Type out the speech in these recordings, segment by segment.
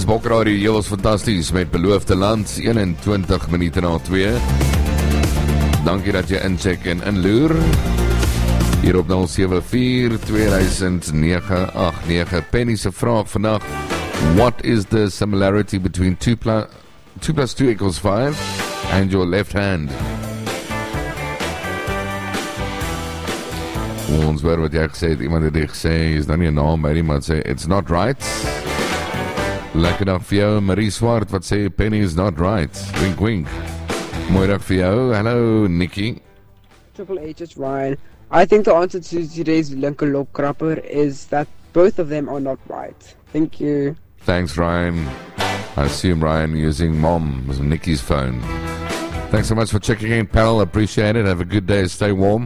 Dis Bokradio, jy was fantasties met Beloofde Land, 21 minute na 2. Dankie dat jy incheck en inloer. Hier op 074-2009-89. Penny se vraag vandag: what is the similarity between 2 plus 2 equals 5 and your left hand? Ons hoor wat jy gesê het, iemand het gesê, is dan nie 'n naam by nie, maar sê, it's not right. Lekker dag vir jou, Marie Swart, wat sê, Penny is not right. Wink, wink. Mooi dag vir jou. Hello, Nikki. Triple H, it's Ryan. I think the answer to today's linkerloopkrapper is that both of them are not right. Thank you. Thanks, Ryan. I assume Ryan using Mom's Nikki's phone. Thanks so much for checking in, pal. Appreciate it. Have a good day. Stay warm.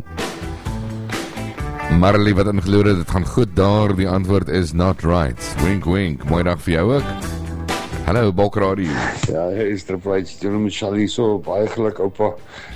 Marley wat ingeloer het, het gaan goed daar. Die antwoord is not right. Wink, wink. Mooi dag vir jou ook. Hallo, Bokradio. Ja, is Triple H. Jy moet Charlie so baie geluk, oupa.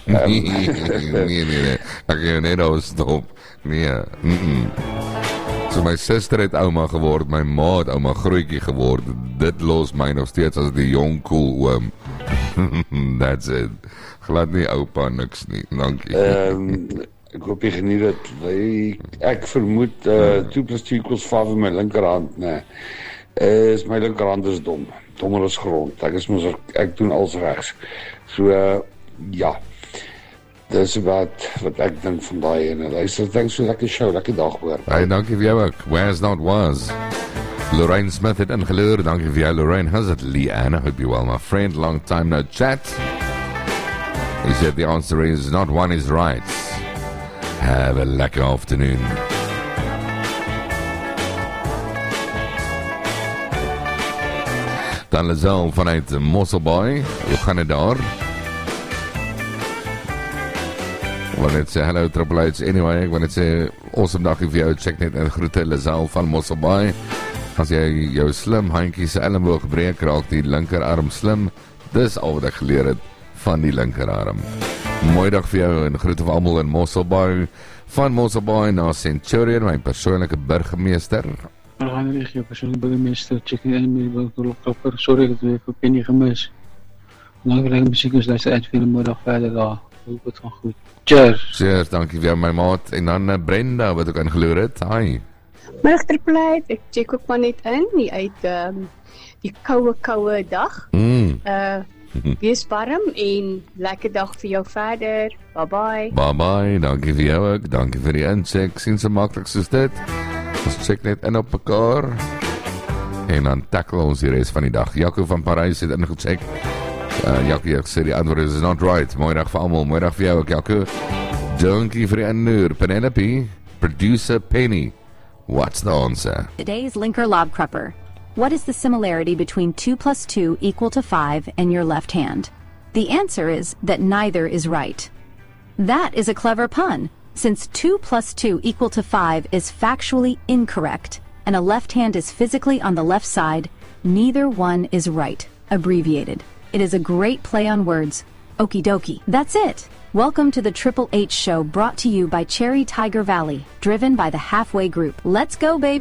Nee. Ek jou net nou stop. Nee. So my suster het ouma geword, my ma het ouma grootjie geword. Dit los my nog steeds as die jong cool oom. That's it. Glad nie oupa niks nie. Dankie. Ek hoop jy geniet dit. Ek vermoed 2 plus 2 equals 5 in my linkerhand, nee. Is my linkerhand is dom. Dommer is grond. Ek doen alles regs. So ja. Dis wat ek dink van daai en luister, thanks so lekker show, lekker dag hoor. Hey, dankie vir jou ook. Where's not was. Lorraine Smith het ingeloer. Dankie vir jou, Lorraine. How's it, Leanne? I hope you're well, my friend. Long time no chat. He said the answer is not one is right. Have a lekker afternoon. Dan Lazelle vanuit Mosselbaai. Hoe gaan het daar? Ik wil net sê, hello Triple H. Anyway, ek wil net sê, awesome dag vir jou. Check net en groete Lazelle van Mosselbaai. As jy jou slim handjie se elmboog breek, raak die linkerarm slim. Dis al wat ek geleer het van die linkerarm. Mooi dag vir jou en groete vir almal in Mosselbaai. Van Mosselbaai na Centurion, my persoonlike burgemeester. We gaan regio persoonlijke burgemeester, check-in en met linkerloopkrapper. Sorry dat we even Penny gemis. Belangrijk muziek is luister uit vir die middag verder daar. Hoop het gaan goed. Cheers. Cheers, dankie vir jou my maat. En dan Brenda wat ook ingeloer het. Hi. Middag Triple H, ek check ook maar net in die uit die koue dag. Wees warm en lekker dag vir jou verder. Bye bye. Bye bye, dankie vir jou ook. Dankie vir die incheck. Sien so maklik soos dit. Ons check net in op mekaar. En dan tackle ons die res van die dag. Jaco van Parys het ingecheck. Jaco het gesê die antwoord is not right. Mooi dag vir almal. Mooi dag vir jou ook, Jaco. Dankie vir die inloer. Penelope, producer Penny. What's the answer? Today's linkerloopkrapper. What is the similarity between 2 plus 2 equal to 5 and your left hand? The answer is that neither is right. That is a clever pun, since 2 plus 2 equal to 5 is factually incorrect, and a left hand is physically on the left side, neither one is right. Abbreviated. It is a great play on words. Okie dokie. That's it. Welcome to the Triple H Show, brought to you by Cherry Tiger Valley, driven by the Halfway Group. Let's go, baby!